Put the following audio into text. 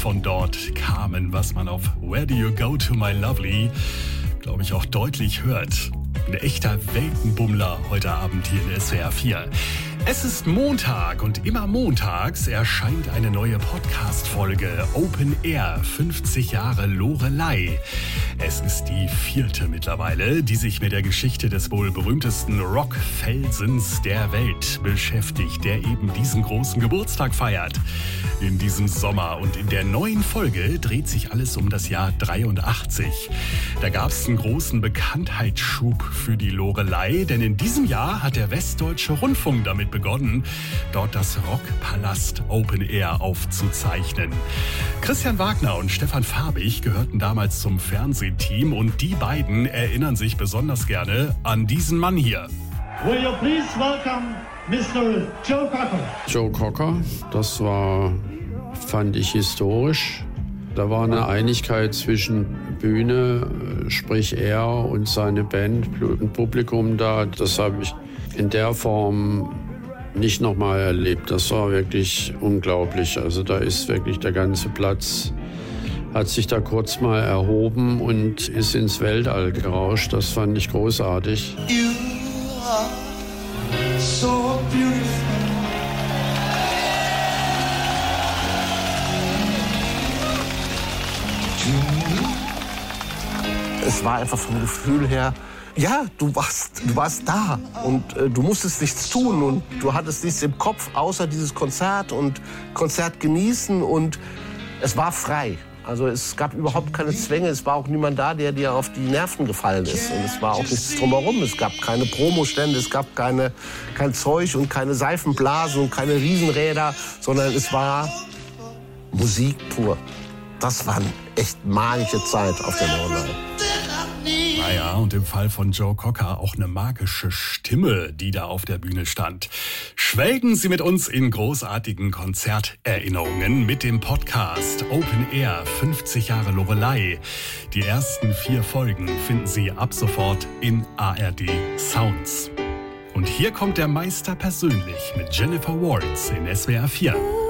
von dort kamen, was man auf Where Do You Go To My Lovely, glaube ich, auch deutlich hört. Ein echter Weltenbummler heute Abend hier in SWR 4. Es ist Montag und immer montags erscheint eine neue Podcast-Folge Open Air 50 Jahre Loreley. Es ist die 4. mittlerweile, die sich mit der Geschichte des wohl berühmtesten Rockfelsens der Welt beschäftigt, der eben diesen großen Geburtstag feiert in diesem Sommer. Und in der neuen Folge dreht sich alles um das Jahr 83. Da gab es einen großen Bekanntheitsschub für die Loreley, denn in diesem Jahr hat der Westdeutsche Rundfunk damit begonnen, dort das Rockpalast Open Air aufzuzeichnen. Christian Wagner und Stefan Farbig gehörten damals zum Fernsehteam und die beiden erinnern sich besonders gerne an diesen Mann hier. Will you please welcome Mr. Joe Cocker? Joe Cocker, das fand ich historisch. Da war eine Einigkeit zwischen Bühne, sprich er und seine Band und Publikum da. Das habe ich in der Form nicht nochmal erlebt. Das war wirklich unglaublich. Also da ist wirklich der ganze Platz, hat sich da kurz mal erhoben und ist ins Weltall gerauscht. Das fand ich großartig. You are so beautiful. Es war einfach vom Gefühl her, ja, du warst da und du musstest nichts tun und du hattest nichts im Kopf, außer dieses Konzert und Konzert genießen und es war frei. Also es gab überhaupt keine Zwänge, es war auch niemand da, der dir auf die Nerven gefallen ist und es war auch nichts drumherum. Es gab keine Promostände, es gab kein Zeug und keine Seifenblasen und keine Riesenräder, sondern es war Musik pur. Das war eine echt magische Zeit auf der Loreley. Naja, und im Fall von Joe Cocker auch eine magische Stimme, die da auf der Bühne stand. Schwelgen Sie mit uns in großartigen Konzerterinnerungen mit dem Podcast Open Air 50 Jahre Loreley. Die ersten 4 Folgen finden Sie ab sofort in ARD Sounds. Und hier kommt der Meister persönlich mit Jennifer Warnes in SWR 4.